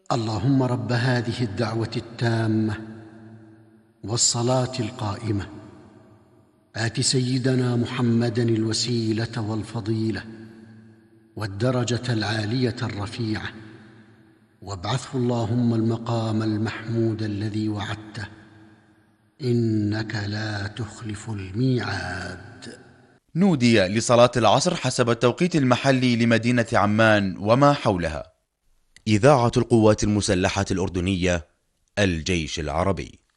اللهم رب هذه الدعوة التامة والصلاة القائمة آت سيدنا محمدا الوسيلة والفضيلة والدرجة العالية الرفيعة وابعثه اللهم المقام المحمود الذي وعدته إنك لا تخلف الميعاد. نودي لصلاة العصر حسب التوقيت المحلي لمدينة عمان وما حولها. إذاعة القوات المسلحة الأردنية، الجيش العربي.